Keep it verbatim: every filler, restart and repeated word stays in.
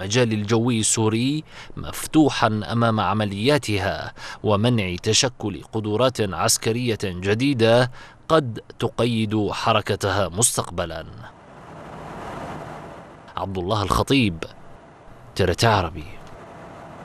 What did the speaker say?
المجال الجوي السوري مفتوحا أمام عملياتها ومنع تشكل قدرات عسكرية جديدة قد تقيد حركتها مستقبلا. عبد الله الخطيب، ترى عربي.